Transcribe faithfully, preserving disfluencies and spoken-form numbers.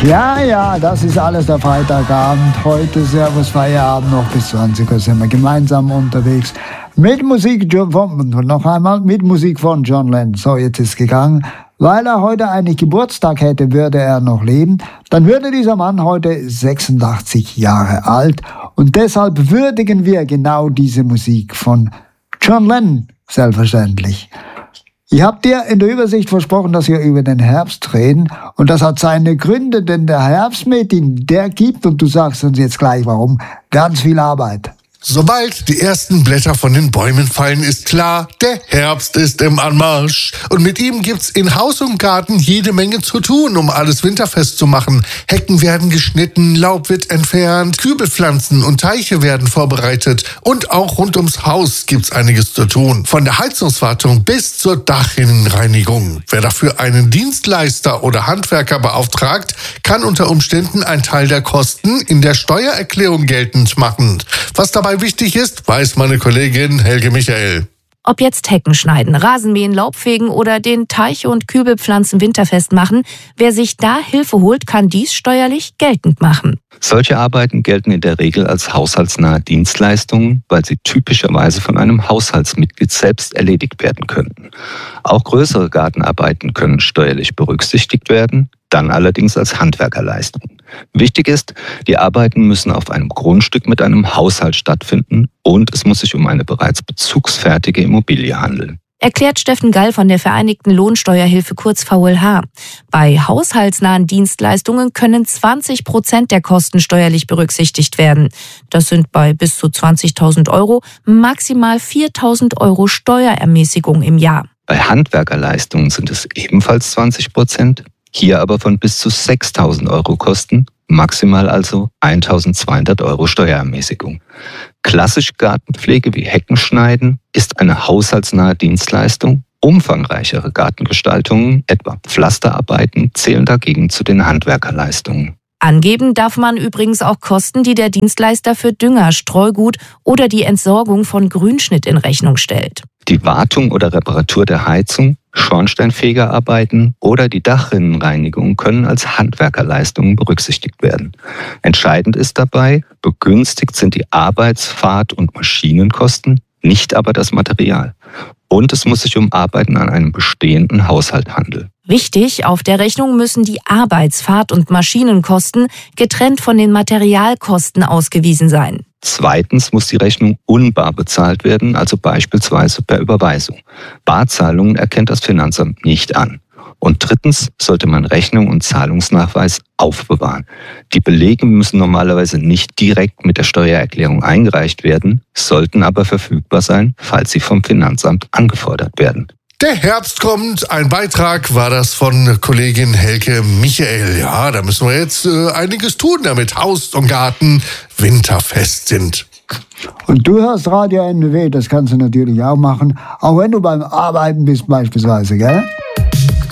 Ja, ja, das ist alles der Freitagabend. Heute Servus Feierabend, noch bis zwanzig Uhr sind wir gemeinsam unterwegs. Mit Musik von, noch einmal, mit Musik von John Lennon. So, jetzt ist gegangen. Weil er heute eigentlich Geburtstag hätte, würde er noch leben. Dann würde dieser Mann heute sechsundachtzig Jahre alt. Und deshalb würdigen wir genau diese Musik von John Lennon, selbstverständlich. Ich habe dir in der Übersicht versprochen, dass wir über den Herbst reden. Und das hat seine Gründe, denn der Herbst, Metin, der gibt, und du sagst uns jetzt gleich warum, ganz viel Arbeit. Sobald die ersten Blätter von den Bäumen fallen, ist klar, der Herbst ist im Anmarsch. Und mit ihm gibt's in Haus und Garten jede Menge zu tun, um alles winterfest zu machen. Hecken werden geschnitten, Laub wird entfernt, Kübelpflanzen und Teiche werden vorbereitet. Und auch rund ums Haus gibt's einiges zu tun. Von der Heizungswartung bis zur Dachinnenreinigung. Wer dafür einen Dienstleister oder Handwerker beauftragt, kann unter Umständen einen Teil der Kosten in der Steuererklärung geltend machen. Was dabei wichtig ist, weiß meine Kollegin Helge Michael. Ob jetzt Hecken schneiden, Rasenmähen, Laubfegen oder den Teiche und Kübelpflanzen winterfest machen, wer sich da Hilfe holt, kann dies steuerlich geltend machen. Solche Arbeiten gelten in der Regel als haushaltsnahe Dienstleistungen, weil sie typischerweise von einem Haushaltsmitglied selbst erledigt werden könnten. Auch größere Gartenarbeiten können steuerlich berücksichtigt werden, dann allerdings als Handwerkerleistung. Wichtig ist, die Arbeiten müssen auf einem Grundstück mit einem Haushalt stattfinden und es muss sich um eine bereits bezugsfertige Immobilie handeln. Erklärt Steffen Gall von der Vereinigten Lohnsteuerhilfe kurz V L H. Bei haushaltsnahen Dienstleistungen können zwanzig Prozent der Kosten steuerlich berücksichtigt werden. Das sind bei bis zu zwanzigtausend Euro maximal viertausend Euro Steuerermäßigung im Jahr. Bei Handwerkerleistungen sind es ebenfalls zwanzig Prozent. Hier aber von bis zu sechstausend Euro Kosten, maximal also eintausendzweihundert Euro Steuerermäßigung. Klassische Gartenpflege wie Heckenschneiden ist eine haushaltsnahe Dienstleistung. Umfangreichere Gartengestaltungen, etwa Pflasterarbeiten, zählen dagegen zu den Handwerkerleistungen. Angeben darf man übrigens auch Kosten, die der Dienstleister für Dünger, Streugut oder die Entsorgung von Grünschnitt in Rechnung stellt. Die Wartung oder Reparatur der Heizung, Schornsteinfegerarbeiten oder die Dachrinnenreinigung können als Handwerkerleistungen berücksichtigt werden. Entscheidend ist dabei, begünstigt sind die Arbeits-, Fahrt- und Maschinenkosten, nicht aber das Material. Und es muss sich um Arbeiten an einem bestehenden Haushalt handeln. Wichtig, auf der Rechnung müssen die Arbeits-, Fahrt- und Maschinenkosten getrennt von den Materialkosten ausgewiesen sein. Zweitens muss die Rechnung unbar bezahlt werden, also beispielsweise per Überweisung. Barzahlungen erkennt das Finanzamt nicht an. Und drittens sollte man Rechnung und Zahlungsnachweis aufbewahren. Die Belege müssen normalerweise nicht direkt mit der Steuererklärung eingereicht werden, sollten aber verfügbar sein, falls sie vom Finanzamt angefordert werden. Der Herbst kommt. Ein Beitrag war das von Kollegin Helge Michael. Ja, da müssen wir jetzt äh, einiges tun, damit Haus und Garten winterfest sind. Und du hörst Radio N W, das kannst du natürlich auch machen, auch wenn du beim Arbeiten bist beispielsweise, gell?